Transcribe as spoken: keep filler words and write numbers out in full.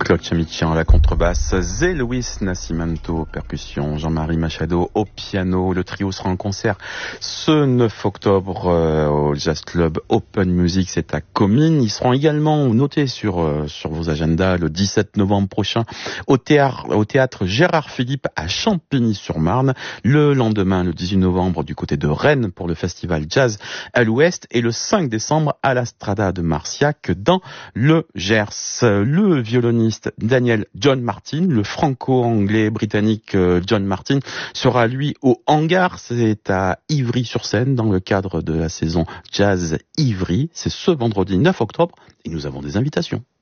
Claude Chamichian à la contrebasse, Zé Luis Nascimento aux percussions, Jean-Marie Machado au piano. Le trio sera en concert ce neuf octobre euh, au Jazz Club Open Music, c'est à Comines. Ils seront également notés sur euh, sur vos agendas le dix-sept novembre prochain au théâtre, au théâtre Gérard Philippe à Champigny-sur-Marne. Le lendemain, le dix-huit novembre, du côté de Rennes pour le festival Jazz à l'Ouest, et le cinq décembre à la Strada de Marciac dans le Gers. Le violoniste Daniel John Martin, le franco-anglais britannique John Martin, sera lui au Hangar, c'est à Ivry-sur-Seine dans le cadre de la saison Jazz Ivry. C'est ce vendredi neuf octobre et nous avons des invitations.